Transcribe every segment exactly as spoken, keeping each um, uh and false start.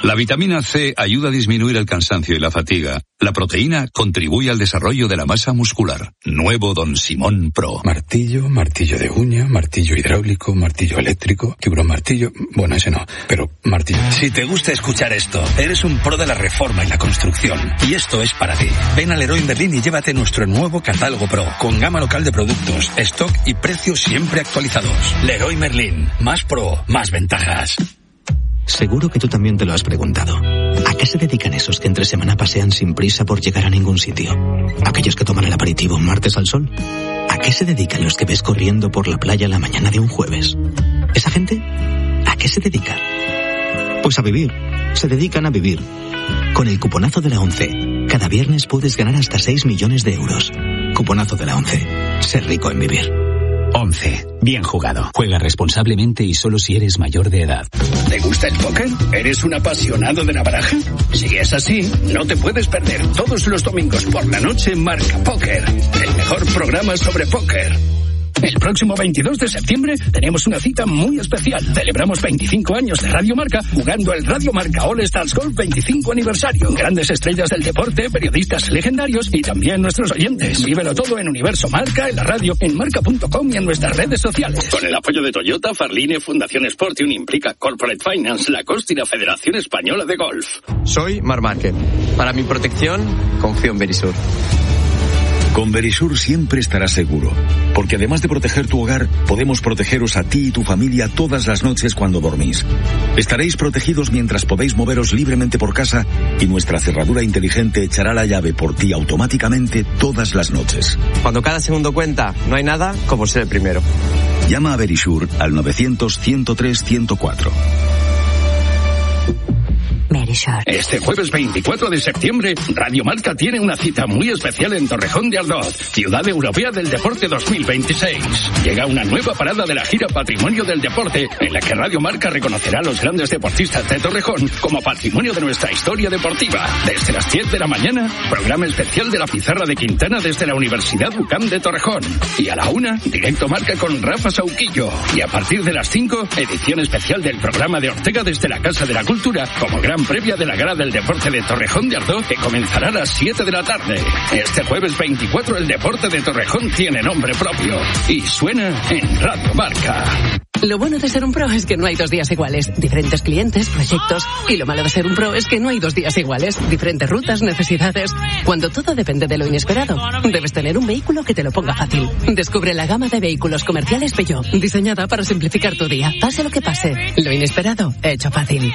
La vitamina C ayuda a disminuir el cansancio y la fatiga. La proteína contribuye al desarrollo de la masa muscular. Nuevo Don Simón Pro. Martillo, martillo de uña, martillo hidráulico, martillo eléctrico, tiburón martillo... Bueno, ese no, pero martillo. Si te gusta escuchar esto, eres un pro de la reforma y la construcción. Y esto es para ti. Ven al Leroy Merlin y llévate nuestro nuevo catálogo Pro, con gama local de productos, stock y precios siempre actualizados. Leroy Merlin. Más pro, más ventajas. Seguro que tú también te lo has preguntado. ¿A qué se dedican esos que entre semana pasean sin prisa por llegar a ningún sitio? ¿Aquellos que toman el aperitivo un martes al sol? ¿A qué se dedican los que ves corriendo por la playa la mañana de un jueves? ¿Esa gente? ¿A qué se dedica? Pues a vivir. Se dedican a vivir. Con el cuponazo de la ONCE, cada viernes puedes ganar hasta seis millones de euros. Cuponazo de la ONCE. Ser rico en vivir. once. Bien jugado. Juega responsablemente y solo si eres mayor de edad. ¿Te gusta el póker? ¿Eres un apasionado de la baraja? Si es así, no te puedes perder todos los domingos por la noche Marca Póker, el mejor programa sobre póker. El próximo veintidós de septiembre tenemos una cita muy especial. Celebramos veinticinco años de Radio Marca jugando el Radio Marca All Stars Golf veinticinco aniversario. Grandes estrellas del deporte, periodistas legendarios y también nuestros oyentes. Vívelo todo en Universo Marca, en la radio, en marca punto com y en nuestras redes sociales. Con el apoyo de Toyota, Farline, Fundación Sport y Unimplica Corporate Finance, Lacoste y la Federación Española de Golf. Soy Marc Márquez. Para mi protección, confío en Verisur. Con Verisur siempre estarás seguro, porque además de proteger tu hogar, podemos protegeros a ti y tu familia todas las noches cuando dormís. Estaréis protegidos mientras podéis moveros libremente por casa y nuestra cerradura inteligente echará la llave por ti automáticamente todas las noches. Cuando cada segundo cuenta, no hay nada como ser el primero. Llama a Verisur al novecientos, ciento tres, ciento cuatro. Este jueves veinticuatro de septiembre, Radio Marca tiene una cita muy especial en Torrejón de Ardoz, Ciudad Europea del Deporte dos mil veintiséis. Llega una nueva parada de la gira Patrimonio del Deporte, en la que Radio Marca reconocerá a los grandes deportistas de Torrejón como patrimonio de nuestra historia deportiva. Desde las diez de la mañana, programa especial de la Pizarra de Quintana desde la Universidad UCAM de Torrejón. Y a la una, directo Marca con Rafa Sauquillo. Y a partir de las cinco, edición especial del programa de Ortega desde la Casa de la Cultura, como gran previa de la Gala del Deporte de Torrejón de Ardoz, que comenzará a las siete de la tarde. Este jueves veinticuatro el deporte de Torrejón tiene nombre propio y suena en Radio Marca. Lo bueno de ser un pro es que no hay dos días iguales. Diferentes clientes, proyectos. Y lo malo de ser un pro es que no hay dos días iguales. Diferentes rutas, necesidades. Cuando todo depende de lo inesperado, debes tener un vehículo que te lo ponga fácil. Descubre la gama de vehículos comerciales Peugeot, diseñada para simplificar tu día. Pase lo que pase, lo inesperado, hecho fácil.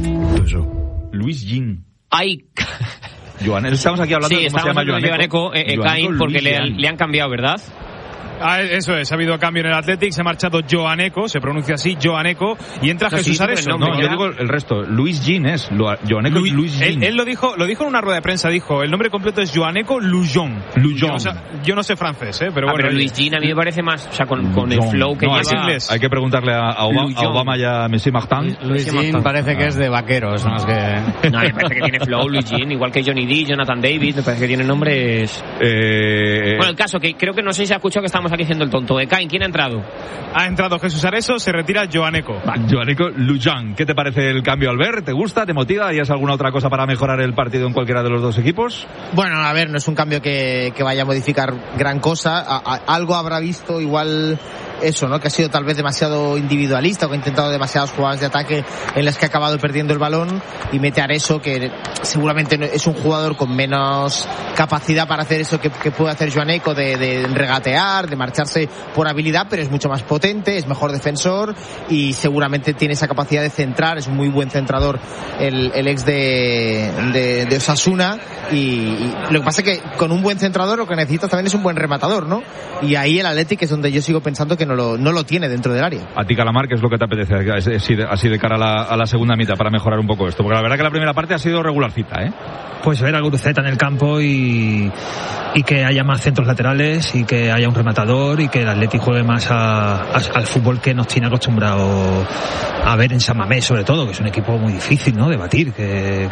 Luis Jean. Ay. Joan, estamos aquí hablando sí, de cómo se llama Joaneco, eh, Caín, porque le, le han cambiado, ¿verdad? Ah, eso es, ha habido cambio en el Athletic, se ha marchado Joaneco, se pronuncia así, Joaneco, y entra no, Jesús sí, Areso. No, yo digo el resto, Luis Jean es, Joaneco Luis, Luis Jean. Él, él lo dijo, lo dijo en una rueda de prensa, dijo, el nombre completo es Joaneco Lujon. Lujon. O sea, yo no sé francés, ¿eh? Pero ah, bueno. Pero Luis Jean a mí me parece más, o sea, con, con el flow que no, lleva. Es inglés. Hay que preguntarle a, a, Obama, a Obama y a Messi Martin. Luis Jean parece ah. que es de vaqueros, ¿no? Es que... no, me parece que tiene flow Luis Jean, igual que Johnny D, Jonathan David, me parece que tienen nombres... Eh... Bueno, el caso, que creo que no sé si se ha escuchado que estamos aquí haciendo el tonto. Eh, Caín, ¿quién ha entrado? Ha entrado Jesús Areso, se retira Joaneco. Joaneco Lujan. ¿Qué te parece el cambio, Albert? ¿Te gusta? ¿Te motiva? ¿Y has alguna otra cosa para mejorar el partido en cualquiera de los dos equipos? Bueno, a ver, no es un cambio que, que vaya a modificar gran cosa. A, a, algo habrá visto igual eso, ¿no? Que ha sido tal vez demasiado individualista o que ha intentado demasiadas jugadas de ataque en las que ha acabado perdiendo el balón y mete a Areso, que seguramente es un jugador con menos capacidad para hacer eso que, que puede hacer Joaneco de, de regatear, de marcharse por habilidad, pero es mucho más potente, es mejor defensor y seguramente tiene esa capacidad de centrar, es un muy buen centrador el, el ex de, de, de Osasuna y, y lo que pasa es que con un buen centrador lo que necesitas también es un buen rematador, ¿no? Y ahí el Athletic es donde yo sigo pensando que no lo, no lo tiene dentro del área. A ti, Calamar, ¿qué es lo que te apetece así de, así de cara a la, a la segunda mitad para mejorar un poco esto? Porque la verdad que la primera parte ha sido regularcita, ¿eh? Pues ver a Guruceta en el campo y, y que haya más centros laterales y que haya un rematador y que el Athletic juegue más a, a, al fútbol que nos tiene acostumbrado a ver en San Mamés, sobre todo, que es un equipo muy difícil, ¿no?, de batir, que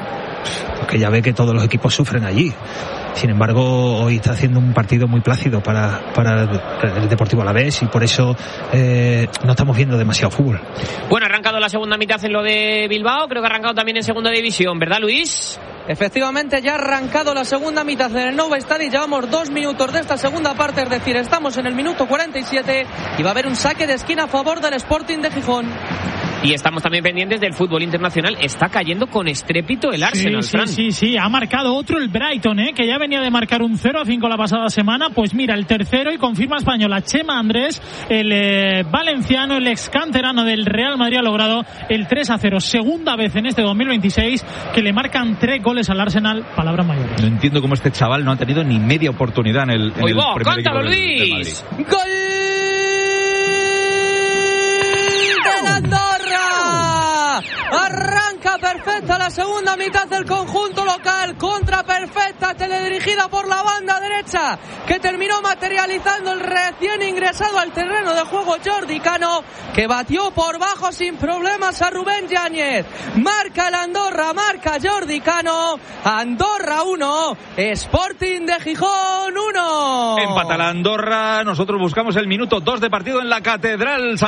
porque ya ve que todos los equipos sufren allí. Sin embargo, hoy está haciendo un partido muy plácido para, para el Deportivo Alavés y por eso eh, no estamos viendo demasiado fútbol. Bueno, ha arrancado la segunda mitad en lo de Bilbao, creo que ha arrancado también en segunda división, ¿verdad, Luis? Efectivamente, ya ha arrancado la segunda mitad en el Nou Estadi. Llevamos dos minutos de esta segunda parte, es decir, estamos en el minuto cuarenta y siete y va a haber un saque de esquina a favor del Sporting de Gijón. Y estamos también pendientes del fútbol internacional. Está cayendo con estrépito el Arsenal, sí, sí, Fran. sí, sí, ha marcado otro el Brighton, ¿eh? Que ya venía de marcar un cero a cinco la pasada semana. Pues mira, el tercero y confirma española Chema Andrés, el eh, valenciano, el ex canterano del Real Madrid, ha logrado el tres a cero. Segunda vez en este dos mil veintiséis que le marcan tres goles al Arsenal. Palabras mayores. No entiendo cómo este chaval no ha tenido ni media oportunidad en el, en el va, primer cántalo, equipo del, del Luis. Madrid. ¡Gol de Andorra! Arranca perfecta la segunda mitad del conjunto local, contra perfecta teledirigida por la banda derecha, que terminó materializando el recién ingresado al terreno de juego Jordi Cano, que batió por bajo sin problemas a Rubén Yáñez. Marca el Andorra, marca Jordi Cano. Andorra uno, Sporting de Gijón uno. Empata la Andorra, nosotros buscamos el minuto dos de partido en la Catedral.